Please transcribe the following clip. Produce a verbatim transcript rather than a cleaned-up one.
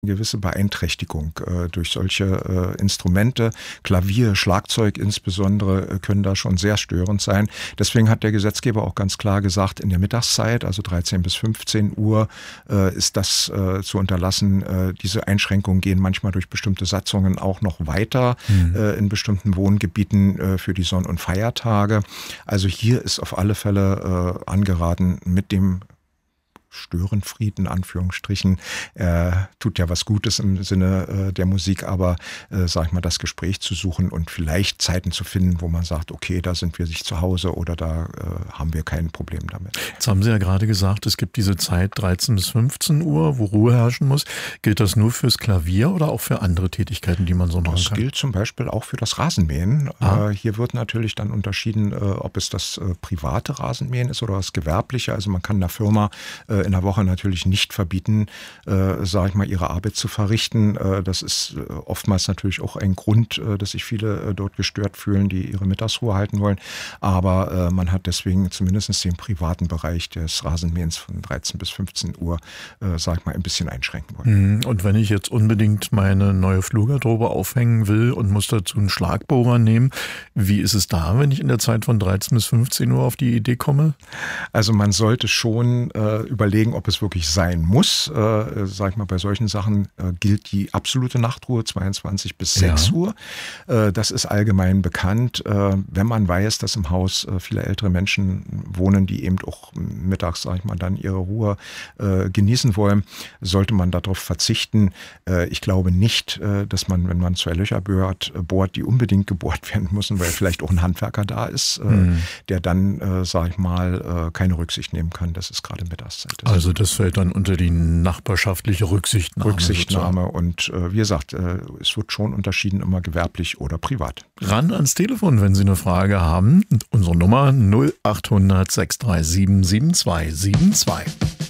gewisse Beeinträchtigung äh, durch solche äh, Instrumente. Klavier, Schlagzeug insbesondere äh, können da schon sehr störend sein. Deswegen hat der Gesetzgeber auch ganz klar gesagt, in der Mittagszeit, also dreizehn bis fünfzehn Uhr, äh, ist das äh, zu unterlassen. Äh, diese Einschränkungen gehen manchmal durch bestimmte Satzungen auch noch weiter mhm. äh, in bestimmten Wohngebieten äh, für die Sonn- und Feiertage. Also hier ist auf alle Fälle äh, angeraten, mit dem Störenfried in Anführungsstrichen, äh, tut ja was Gutes im Sinne äh, der Musik, aber äh, sag ich mal, das Gespräch zu suchen und vielleicht Zeiten zu finden, wo man sagt, okay, da sind wir sich zu Hause oder da äh, haben wir kein Problem damit. Jetzt haben Sie ja gerade gesagt, es gibt diese Zeit dreizehn bis fünfzehn Uhr, wo Ruhe herrschen muss. Gilt das nur fürs Klavier oder auch für andere Tätigkeiten, die man so machen kann? Das gilt zum Beispiel auch für das Rasenmähen. Ah. Äh, hier wird natürlich dann unterschieden, äh, ob es das äh, private Rasenmähen ist oder das gewerbliche. Also man kann einer Firma äh, in der Woche natürlich nicht verbieten, äh, sage ich mal, ihre Arbeit zu verrichten. Äh, das ist äh, oftmals natürlich auch ein Grund, äh, dass sich viele äh, dort gestört fühlen, die ihre Mittagsruhe halten wollen. Aber äh, man hat deswegen zumindest den privaten Bereich des Rasenmähens von dreizehn bis fünfzehn Uhr, äh, sage ich mal, ein bisschen einschränken wollen. Und wenn ich jetzt unbedingt meine neue Flurgarderobe aufhängen will und muss dazu einen Schlagbohrer nehmen, wie ist es da, wenn ich in der Zeit von dreizehn bis fünfzehn Uhr auf die Idee komme? Also man sollte schon äh, überlegen, ob es wirklich sein muss. Äh, sag ich mal, bei solchen Sachen äh, gilt die absolute Nachtruhe, zweiundzwanzig bis sechs ja. Uhr. Äh, das ist allgemein bekannt. Äh, wenn man weiß, dass im Haus äh, viele ältere Menschen wohnen, die eben auch mittags, sag ich mal, dann ihre Ruhe äh, genießen wollen, sollte man darauf verzichten. Äh, ich glaube nicht, äh, dass man, wenn man zwei Löcher bohrt, bohrt, die unbedingt gebohrt werden müssen, weil vielleicht auch ein Handwerker da ist, äh, mhm. der dann, äh, sag ich mal, äh, keine Rücksicht nehmen kann, dass es gerade Mittagszeit ist. Also das fällt dann unter die nachbarschaftliche Rücksichtnahme. Rücksichtnahme sozusagen. Und äh, wie gesagt, äh, es wird schon unterschieden, immer gewerblich oder privat. Ran ans Telefon, wenn Sie eine Frage haben. Unsere Nummer null achthundert sechs drei sieben sieben zwei sieben zwei.